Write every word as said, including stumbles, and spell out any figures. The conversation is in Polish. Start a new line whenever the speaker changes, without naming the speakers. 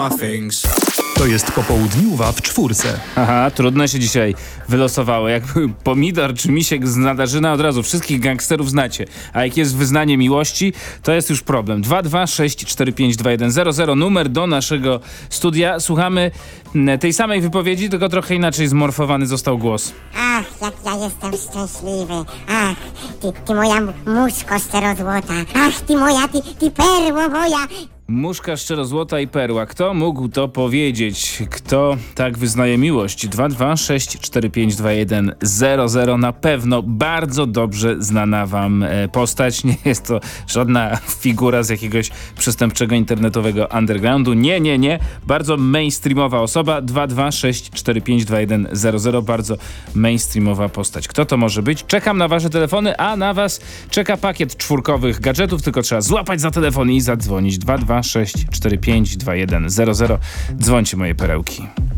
To jest popołudniuwa w czwórce.
Aha, trudno się dzisiaj wylosowało. Jak pomidor czy misiek z Nadarzyna, od razu wszystkich gangsterów znacie. A jak jest wyznanie miłości, to jest już problem. dwa dwa sześć cztery pięć dwa jeden zero zero, numer do naszego studia. Słuchamy tej samej wypowiedzi, tylko trochę inaczej zmorfowany został głos.
Ach, jak ja jestem szczęśliwy. Ach, ty, ty moja muszko szczerozłota. Ach, ty moja, ty, ty perło moja.
Muszka szczerozłota i perła. Kto mógł to powiedzieć? Kto tak wyznaje miłość? dwa dwa sześć cztery pięć dwa jeden zero zero. Na pewno bardzo dobrze znana wam postać. Nie jest to żadna figura z jakiegoś przestępczego internetowego undergroundu. Nie, nie, nie. Bardzo mainstreamowa osoba. dwa dwa sześć cztery pięć dwa jeden zero zero. Bardzo mainstreamowa postać. Kto to może być? Czekam na wasze telefony, a na was czeka pakiet czwórkowych gadżetów. Tylko trzeba złapać za telefon i zadzwonić. dwa dwa sześć cztery pięć dwa jeden zero zero. Dzwońcie, moje perełki.